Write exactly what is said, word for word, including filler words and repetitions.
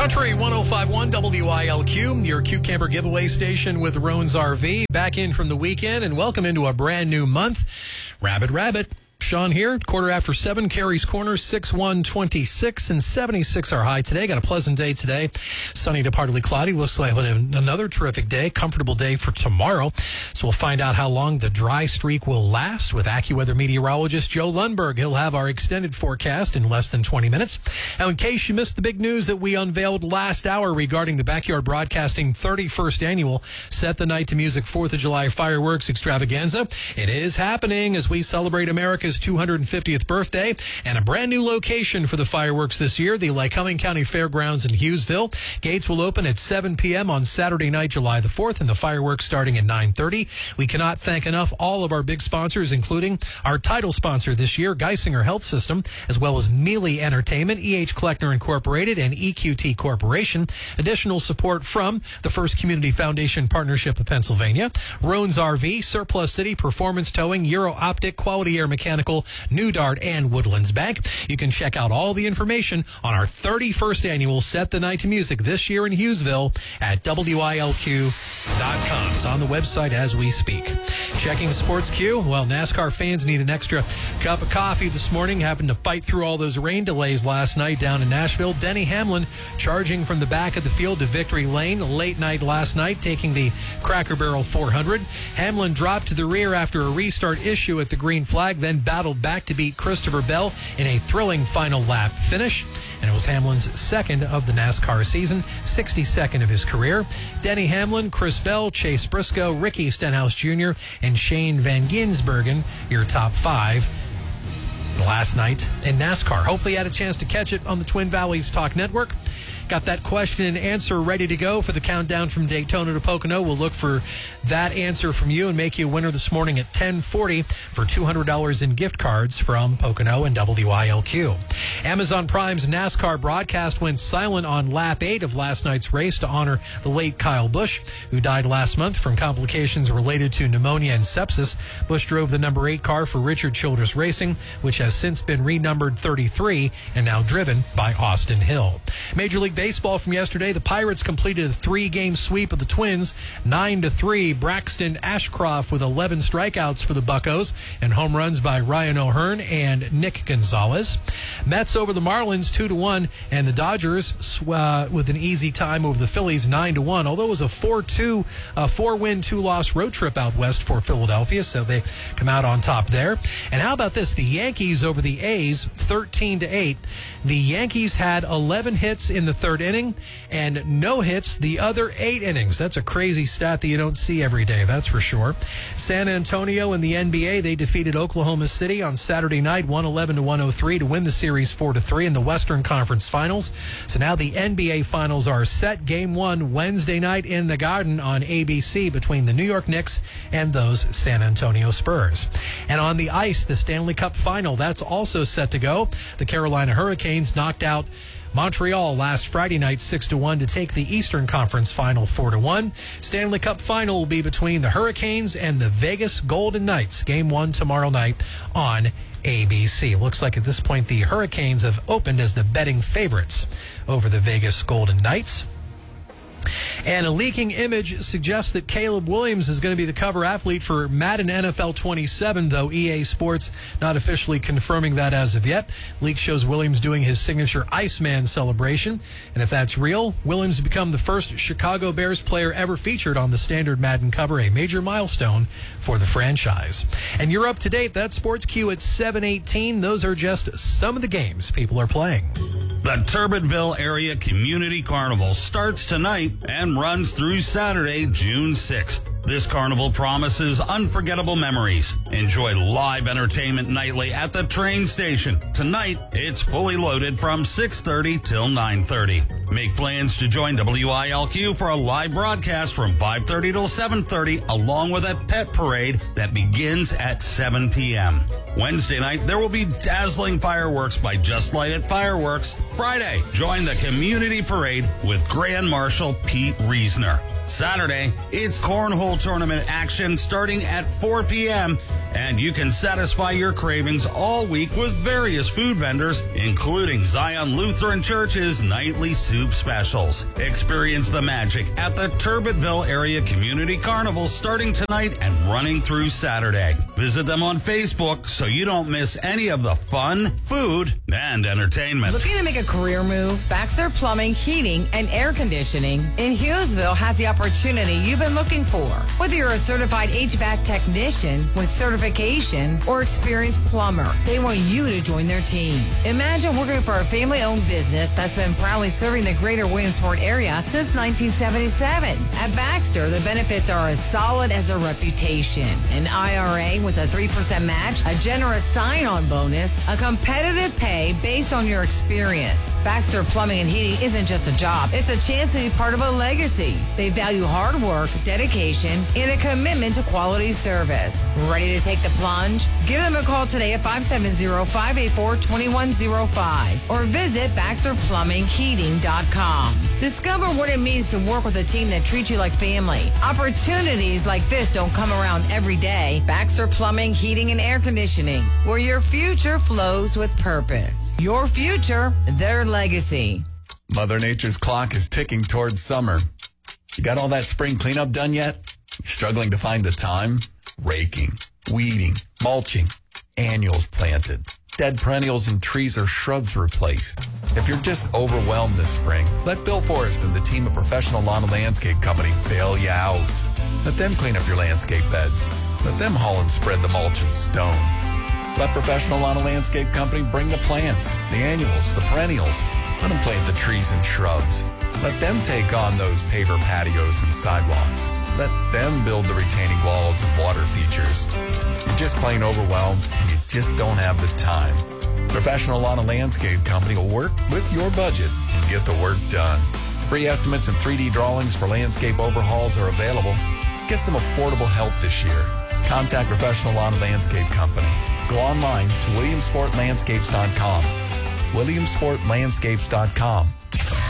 Country one oh five point one W I L Q, your Q Camper giveaway station with Roan's R V. Back in from the weekend and welcome into a brand new month. Rabbit Rabbit. Sean here, quarter after seven, Carey's Corner, six one twenty-six and seventy-six are high today. Got a pleasant day today. Sunny to partly cloudy. Looks like another terrific day, comfortable day for tomorrow. So we'll find out how long the dry streak will last with AccuWeather meteorologist Joe Lundberg. He'll have our extended forecast in less than twenty minutes. Now, in case you missed the big news that we unveiled last hour regarding the Backyard Broadcasting thirty-first annual Set the Night to Music fourth of July fireworks extravaganza, it is happening as we celebrate America's two hundred fiftieth birthday and a brand new location for the fireworks this year, the Lycoming County Fairgrounds in Hughesville. Gates will open at seven p.m. on Saturday night, July the fourth, and the fireworks starting at nine thirty. We cannot thank enough all of our big sponsors, including our title sponsor this year, Geisinger Health System, as well as Mealy Entertainment, E H. Kleckner Incorporated, and E Q T Corporation. Additional support from the First Community Foundation Partnership of Pennsylvania, Roan's R V, Surplus City, Performance Towing, Euro Optic, Quality Air Mechanical, New Dart, and Woodlands Bank. You can check out all the information on our thirty-first annual Set the Night to Music this year in Hughesville at W I L Q dot com. It's on the website as we speak. Checking Sports Q. Well, NASCAR fans need an extra cup of coffee this morning, having to fight through all those rain delays last night down in Nashville. Denny Hamlin charging from the back of the field to victory lane late night last night, taking the Cracker Barrel four hundred. Hamlin dropped to the rear after a restart issue at the green flag, then battled back to beat Christopher Bell in a thrilling final lap finish. And it was Hamlin's second of the NASCAR season, sixty-second of his career. Denny Hamlin, Chris Bell, Chase Briscoe, Ricky Stenhouse Junior, and Shane Van Gisbergen, your top five last night in NASCAR. Hopefully you had a chance to catch it on the Twin Valleys Talk Network. Got that question and answer ready to go for the countdown from Daytona to Pocono. We'll look for that answer from you and make you a winner this morning at ten forty for two hundred dollars in gift cards from Pocono and W I L Q. Amazon Prime's NASCAR broadcast went silent on lap eight of last night's race to honor the late Kyle Busch, who died last month from complications related to pneumonia and sepsis. Busch drove the number eight car for Richard Childress Racing, which has since been renumbered thirty-three and now driven by Austin Hill. Major League Baseball from yesterday, the Pirates completed a three-game sweep of the Twins, nine to three. Braxton Ashcroft with eleven strikeouts for the Buccos and home runs by Ryan O'Hearn and Nick Gonzalez. Mets over the Marlins two to one, and the Dodgers uh, with an easy time over the Phillies nine to one. Although it was a four two, uh, four-win, two-loss road trip out west for Philadelphia, so they come out on top there. And how about this? The Yankees over the A's, thirteen to eight. The Yankees had eleven hits in the third inning and no hits the other eight innings. That's a crazy stat that you don't see every day, that's for sure. San Antonio in the N B A, they defeated Oklahoma City on Saturday night, one eleven to one oh three to win the series four to three in the Western Conference Finals. So now the N B A Finals are set. Game one Wednesday night in the Garden on A B C between the New York Knicks and those San Antonio Spurs. And on the ice, the Stanley Cup Final, that's also set to go. The Carolina Hurricanes knocked out Montreal last Friday night six to one to take the Eastern Conference Final four to one. Stanley Cup Final will be between the Hurricanes and the Vegas Golden Knights. Game one tomorrow night on A B C. Looks like at this point the Hurricanes have opened as the betting favorites over the Vegas Golden Knights. And a leaking image suggests that Caleb Williams is going to be the cover athlete for Madden N F L twenty-seven, though E A Sports not officially confirming that as of yet. Leak shows Williams doing his signature Iceman celebration. And if that's real, Williams has become the first Chicago Bears player ever featured on the standard Madden cover, a major milestone for the franchise. And you're up to date. That's Sports Q at seven eighteen. Those are just some of the games people are playing. The Turbinville Area Community Carnival starts tonight and runs through Saturday, June sixth. This carnival promises unforgettable memories. Enjoy live entertainment nightly at the train station. Tonight, it's fully loaded from six thirty till nine thirty. Make plans to join W I L Q for a live broadcast from five thirty till seven thirty, along with a pet parade that begins at seven p.m. Wednesday night, there will be dazzling fireworks by Just Light It Fireworks. Friday, join the community parade with Grand Marshal Pete Reisner. Saturday, it's cornhole tournament action starting at four p.m. And you can satisfy your cravings all week with various food vendors, including Zion Lutheran Church's nightly soup specials. Experience the magic at the Turbitville Area Community Carnival starting tonight and running through Saturday. Visit them on Facebook so you don't miss any of the fun, food, and entertainment. Looking to make a career move? Baxter Plumbing, Heating, and Air Conditioning in Hughesville has the opportunity you've been looking for. Whether you're a certified H V A C technician with certification or experienced plumber, they want you to join their team. Imagine working for a family-owned business that's been proudly serving the greater Williamsport area since nineteen seventy-seven. At Baxter, the benefits are as solid as a reputation. An I R A with a three percent match, a generous sign-on bonus, a competitive pay based on your experience. Baxter Plumbing and Heating isn't just a job. It's a chance to be part of a legacy. They value hard work, dedication, and a commitment to quality service. Ready to take the plunge? Give them a call today at five seven zero, five eight four, two one zero five or visit Baxter Plumbing Heating dot com. Discover what it means to work with a team that treats you like family. Opportunities like this don't come around every day. Baxter Plumbing, Heating, and Air Conditioning, where your future flows with purpose. Your future, their legacy. Mother Nature's clock is ticking towards summer. You got all that spring cleanup done yet? You're struggling to find the time? Raking, weeding, mulching, annuals planted, dead perennials and trees or shrubs replaced. If you're just overwhelmed this spring, let Bill Forrest and the team of Professional Lawn and Landscape Company bail you out. Let them clean up your landscape beds. Let them haul and spread the mulch and stone. Let Professional Lawn and Landscape Company bring the plants, the annuals, the perennials. Let them plant the trees and shrubs. Let them take on those paver patios and sidewalks. Let them build the retaining walls and water features. You're just plain overwhelmed and you just don't have the time. Professional Lawn and Landscape Company will work with your budget and get the work done. Free estimates and three D drawings for landscape overhauls are available. Get some affordable help this year. Contact Professional Lawn and Landscape Company. Go online to williamsport landscapes dot com. williamsport landscapes dot com.